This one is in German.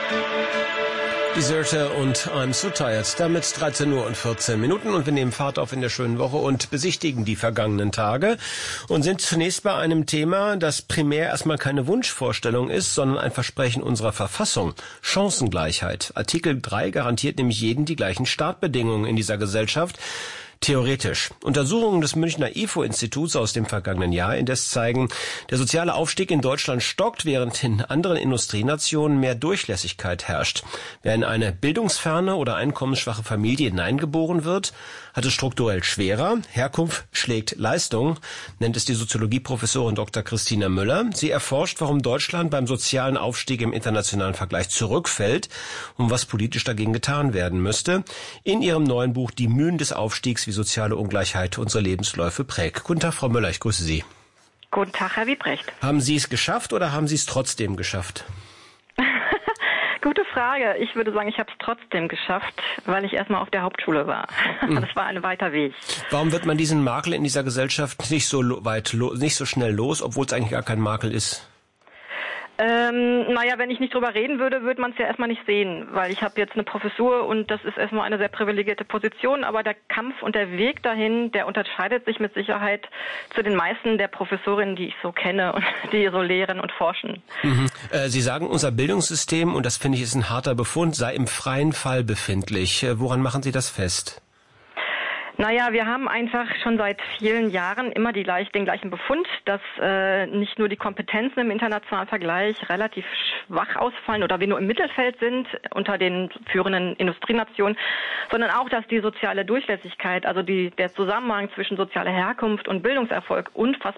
Deserter und I'm So Tired. Damit 13 Uhr und 14 Minuten und wir nehmen Fahrt auf in der schönen Woche und besichtigen die vergangenen Tage und sind zunächst bei einem Thema, das primär erstmal keine Wunschvorstellung ist, sondern ein Versprechen unserer Verfassung. Chancengleichheit. Artikel 3 garantiert nämlich jedem die gleichen Startbedingungen in dieser Gesellschaft. Theoretisch. Untersuchungen des Münchner IFO-Instituts aus dem vergangenen Jahr indes zeigen, der soziale Aufstieg in Deutschland stockt, während in anderen Industrienationen mehr Durchlässigkeit herrscht. Wer in eine bildungsferne oder einkommensschwache Familie hineingeboren wird, hat es strukturell schwerer. Herkunft schlägt Leistung, nennt es die Soziologieprofessorin Dr. Christina Müller. Sie erforscht, warum Deutschland beim sozialen Aufstieg im internationalen Vergleich zurückfällt und was politisch dagegen getan werden müsste. In ihrem neuen Buch Die Mühen des Aufstiegs, wie soziale Ungleichheit unsere Lebensläufe prägt. Guten Tag, Frau Müller, ich grüße Sie. Guten Tag, Herr Wiebrecht. Haben Sie es geschafft oder haben Sie es trotzdem geschafft? Gute Frage. Ich würde sagen, ich habe es trotzdem geschafft, weil ich erstmal auf der Hauptschule war. Das war ein weiter Weg. Warum wird man diesen Makel in dieser Gesellschaft nicht so schnell los, obwohl es eigentlich gar kein Makel ist? Wenn ich nicht drüber reden würde, würde man es ja erstmal nicht sehen, weil ich habe jetzt eine Professur und das ist erstmal eine sehr privilegierte Position, aber der Kampf und der Weg dahin, der unterscheidet sich mit Sicherheit zu den meisten der Professorinnen, die ich so kenne und die so lehren und forschen. Mhm. Sie sagen, unser Bildungssystem, und das finde ich ist ein harter Befund, sei im freien Fall befindlich. Woran machen Sie das fest? Wir haben einfach schon seit vielen Jahren immer den gleichen Befund, dass nicht nur die Kompetenzen im internationalen Vergleich relativ schwach ausfallen oder wir nur im Mittelfeld sind unter den führenden Industrienationen, sondern auch, dass die soziale Durchlässigkeit, also der Zusammenhang zwischen sozialer Herkunft und Bildungserfolg unfassbar